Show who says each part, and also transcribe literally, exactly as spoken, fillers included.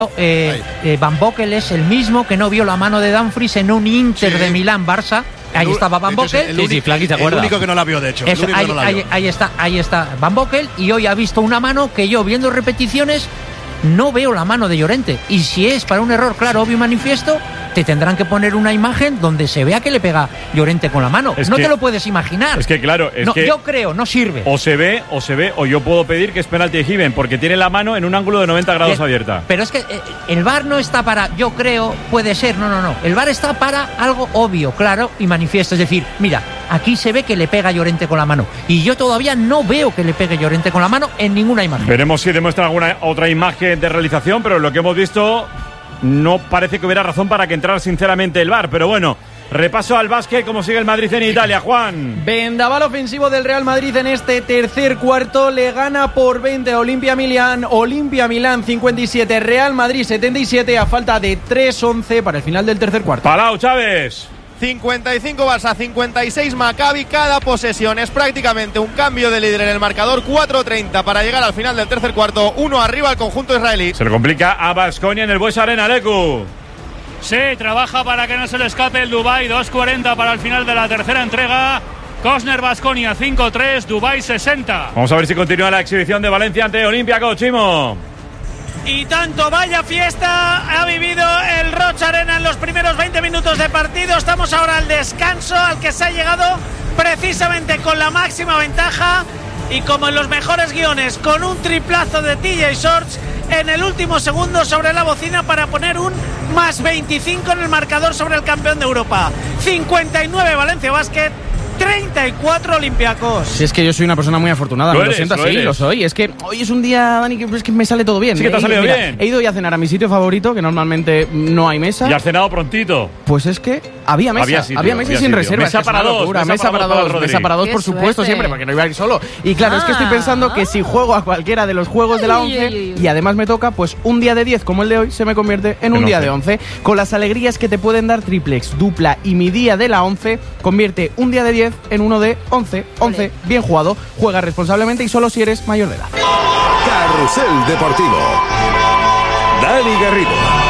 Speaker 1: Eh, eh, Van Boekel es el mismo que no vio la mano de Dumfries en un Inter sí. de Milán-Barça. Ahí el, estaba Van Boekel.
Speaker 2: El, sí, sí, se acuerda. El único que no la vio, de hecho.
Speaker 1: Eso, ahí,
Speaker 2: no
Speaker 1: ahí,
Speaker 2: vio.
Speaker 1: ahí está, ahí está Van Boekel. Y hoy ha visto una mano que yo, viendo repeticiones, no veo la mano de Llorente. Y si es para un error claro, obvio y manifiesto, te tendrán que poner una imagen donde se vea que le pega Llorente con la mano. Es no que, te lo puedes imaginar.
Speaker 3: Es que claro, es
Speaker 1: no,
Speaker 3: que
Speaker 1: yo creo, no sirve.
Speaker 3: O se ve, o se ve, o yo puedo pedir que es penalti de Given, porque tiene la mano en un ángulo de noventa grados
Speaker 1: Bien,
Speaker 3: abierta.
Speaker 1: Pero es que eh, el V A R no está para, yo creo, puede ser, no, no, no. El V A R está para algo obvio, claro y manifiesto. Es decir, mira, aquí se ve que le pega Llorente con la mano. Y yo todavía no veo que le pegue Llorente con la mano en ninguna imagen.
Speaker 3: Veremos si demuestra alguna otra imagen de realización, pero lo que hemos visto no parece que hubiera razón para que entrara sinceramente el V A R. Pero bueno, repaso al básquet, cómo sigue el Madrid en Italia, Juan.
Speaker 4: Vendaval ofensivo del Real Madrid en este tercer cuarto, le gana por veinte a Olimpia Milán, Olimpia Milán cincuenta y siete, Real Madrid setenta y siete, a falta de tres once para el final del tercer cuarto.
Speaker 3: Palau, Chávez.
Speaker 5: cincuenta y cinco Barça, cincuenta y seis Maccabi. Cada posesión es prácticamente un cambio de líder en el marcador. Cuatro treinta para llegar al final del tercer cuarto. Uno arriba al conjunto israelí.
Speaker 3: Se le complica a Baskonia en el Bues Arena, Leku.
Speaker 6: Sí, trabaja para que no se le escape el Dubái. Dos cuarenta para el final de la tercera entrega. Cosner Baskonia cinco tres, Dubái sesenta.
Speaker 3: Vamos a ver si continúa la exhibición de Valencia ante Olympiacos, Chimo.
Speaker 7: Y tanto vaya fiesta ha vivido el Roig Arena en los primeros veinte minutos de partido. Estamos ahora al descanso, al que se ha llegado precisamente con la máxima ventaja. Y como en los mejores guiones, con un triplazo de T J Shorts en el último segundo sobre la bocina para poner un más veinticinco en el marcador sobre el campeón de Europa. cincuenta y nueve Valencia Basket, treinta y cuatro Olympiacos.
Speaker 4: Si es que yo soy una persona muy afortunada,
Speaker 3: lo,
Speaker 4: me
Speaker 3: eres,
Speaker 4: lo siento
Speaker 3: lo
Speaker 4: así,
Speaker 3: eres.
Speaker 4: lo soy. Es que hoy es un día, Dani, que es que me sale todo bien.
Speaker 3: Sí que te ha salido
Speaker 4: Mira,
Speaker 3: bien.
Speaker 4: He ido ya a cenar a mi sitio favorito, que normalmente no hay mesa.
Speaker 3: Y has cenado prontito.
Speaker 4: Pues es que había mesa,
Speaker 3: había, sitio,
Speaker 4: había mesa
Speaker 3: había
Speaker 4: sin
Speaker 3: sitio.
Speaker 4: reserva.
Speaker 3: Mesa para dos,
Speaker 4: locura,
Speaker 3: mesa,
Speaker 4: mesa para
Speaker 3: para
Speaker 4: dos,
Speaker 3: dos,
Speaker 4: mesa para dos,
Speaker 8: Qué
Speaker 4: por supuesto,
Speaker 8: suerte.
Speaker 4: siempre, porque no iba a ir solo. Y claro,
Speaker 8: Ah.
Speaker 4: es que estoy pensando que si juego a cualquiera de los juegos de la once y además me toca, pues un día de diez como el de hoy se me convierte en un día de once. Con las alegrías que te pueden dar triplex, dupla y mi día de la once, convierte un día de diez en uno de once. once, bien jugado, juega responsablemente y solo si eres mayor de edad.
Speaker 9: Carrusel Deportivo. Dani Garrido.